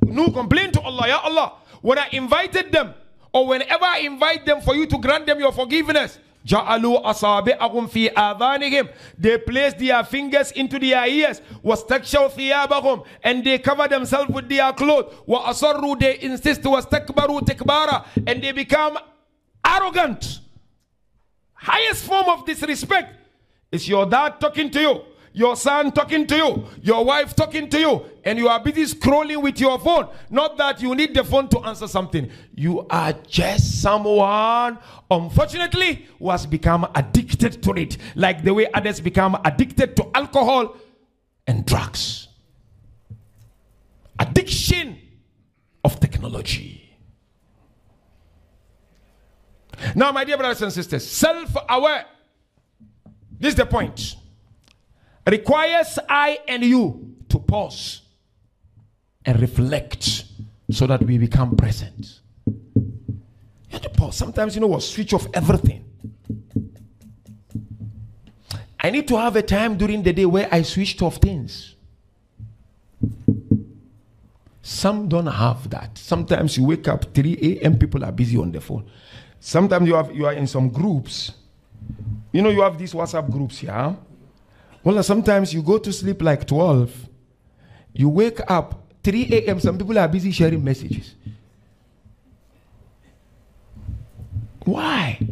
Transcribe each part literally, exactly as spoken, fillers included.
No, complain to Allah. Ya Allah, when I invited them, or whenever I invite them for you to grant them your forgiveness, جَعَلُوا أَصَابِعَهُمْ فِي آذَانِهِمْ, they place their fingers into their ears, وَاسْتَكْشَوْا ثِيَابَهُمْ, and they cover themselves with their clothes, وَأَصَرُّوا, they insist, وَاسْتَكْبَرُوا تِكْبَارًا, and they become arrogant. Highest form of disrespect is your dad talking to you, your son talking to you, your wife talking to you, and you are busy scrolling with your phone. Not that you need the phone to answer something. You are just someone, unfortunately, who has become addicted to it, like the way others become addicted to alcohol and drugs. Addiction of technology. Now, my dear brothers and sisters, self-aware, this is the point, requires I and you to pause and reflect so that we become present. You have to pause. Sometimes, you know what, switch off everything. I need to have a time during the day where I switched off things. Some don't have that. Sometimes you wake up three a m, people are busy on the phone. Sometimes you have you are in some groups. You know, you have these WhatsApp groups here. Yeah? Well, sometimes you go to sleep like twelve. You wake up three a m, some people are busy sharing messages. Why?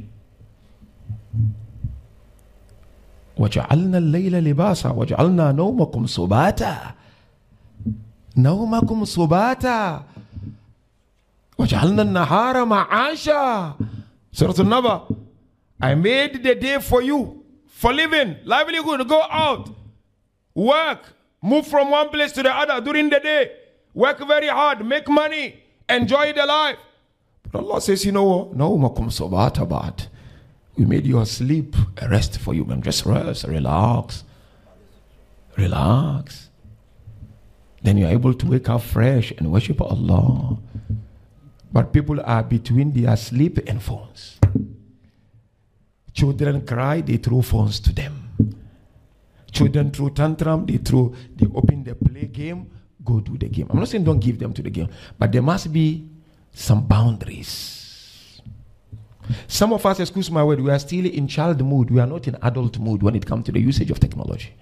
وَجَعَلْنَا اللَّيْلَ لِبَاسًا وَجَعَلْنَا نَوْمَكُمْ سُبَاتًا نَوْمَكُمْ سُبَاتًا وَجَعَلْنَا النَّهَارَ مَعَاشًا. Surah An-Naba, I made the day for you, for living, livelihood, go out, work, move from one place to the other during the day, work very hard, make money, enjoy the life. But Allah says, you know what? No, makum sabata bad. We made your sleep a rest for you, man. Just rest, relax, relax. Then you're able to wake up fresh and worship Allah. But people are between their sleep and phones. Children cry, they throw phones to them. Children throw tantrum, they throw, they open the play game, go do the game. I'm not saying don't give them to the game, but there must be some boundaries. Some of us, excuse my word, we are still in child mood. We are not in adult mood when it comes to the usage of technology.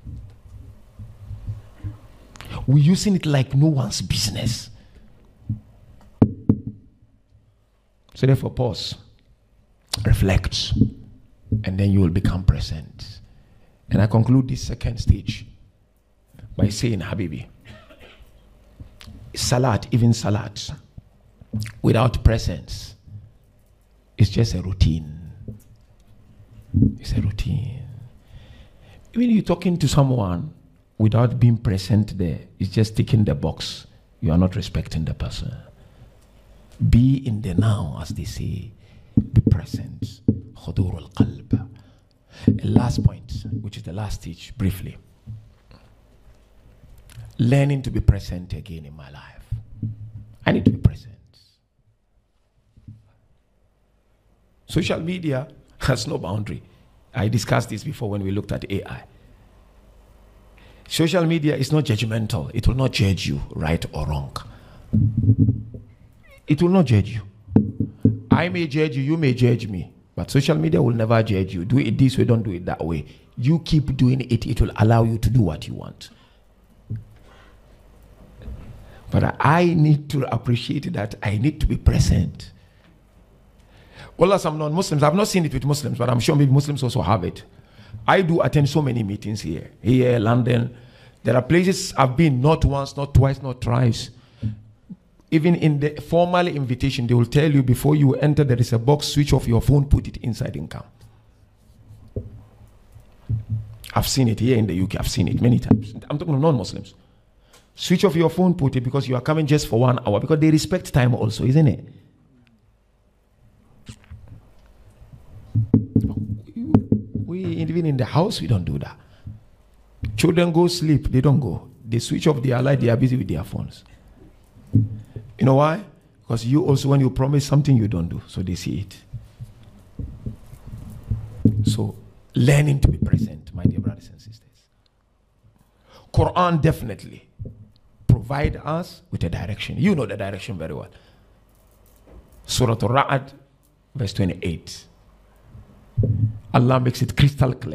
We're using it like no one's business. So therefore, pause, reflect, and then you will become present. And I conclude this second stage by saying, Habibi, salat, even salat, without presence, it's just a routine. It's a routine. Even you talking to someone without being present there, it's just ticking the box. You are not respecting the person. Be in the now, as they say. Be present. Khudur al-qalb. A last point, which is the last stage, briefly. Learning to be present again in my life. I need to be present. Social media has no boundary. I discussed this before when we looked at A I. Social media is not judgmental. It will not judge you, right or wrong. It will not judge you. I may judge you, you may judge me. But social media will never judge you. Do it this way, don't do it that way. You keep doing it, it will allow you to do what you want. But I need to appreciate that I need to be present. Well, some non-Muslims, I've not seen it with Muslims, but I'm sure maybe Muslims also have it. I do attend so many meetings here, here, London. There are places I've been not once, not twice, not thrice. Even in the formal invitation, they will tell you before you enter, there is a box, switch off your phone, put it inside and come. I've seen it here in the U K. I've seen it many times. I'm talking of non-Muslims. Switch off your phone, put it, because you are coming just for one hour, because they respect time also, isn't it? We, even in the house, we don't do that. Children go sleep, they don't go. They switch off their light, they are busy with their phones. You know why? Because you also, when you promise something, you don't do. So they see it. So, learning to be present, my dear brothers and sisters. Quran definitely provide us with a direction. You know the direction very well. Surah Al-Ra'd, verse twenty-eight. Allah makes it crystal clear.